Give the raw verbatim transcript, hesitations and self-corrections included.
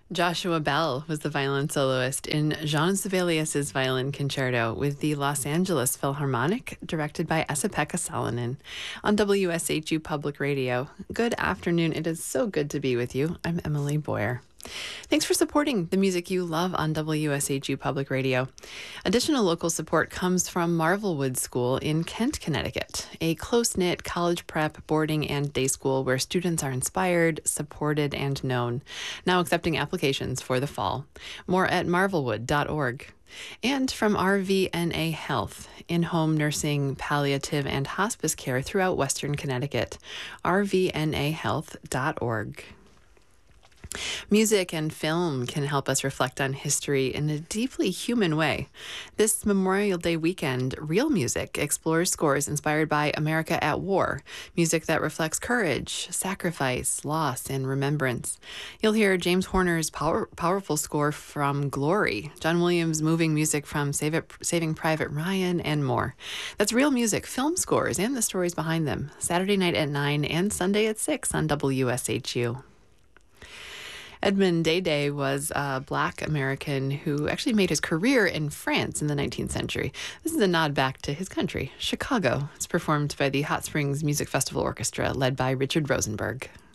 Joshua Bell was the violin soloist in Jean Sibelius's Violin Concerto with the Los Angeles Philharmonic, directed by Esa-Pekka Salonen, on W S H U Public Radio. Good afternoon. It is so good to be with you. I'm Emily Boyer. Thanks for supporting the music you love on W S H U Public Radio. Additional local support comes from Marvelwood School in Kent, Connecticut, a close-knit college prep, boarding, and day school where students are inspired, supported, and known. Now accepting applications for the fall. More at marvelwood dot org. And from R V N A Health, in-home nursing, palliative, and hospice care throughout Western Connecticut. R V N A health dot org. Music and film can help us reflect on history in a deeply human way. This Memorial Day weekend, Real Music explores scores inspired by America at War, music that reflects courage, sacrifice, loss, and remembrance. You'll hear James Horner's power, powerful score from Glory, John Williams' moving music from Save It, Saving Private Ryan, and more. That's Real Music, film scores, and the stories behind them, Saturday night at nine and Sunday at six on W S H U. Edmund Day was a Black American who actually made his career in France in the nineteenth century. This is a nod back to his country, Chicago. It's performed by the Hot Springs Music Festival Orchestra, led by Richard Rosenberg.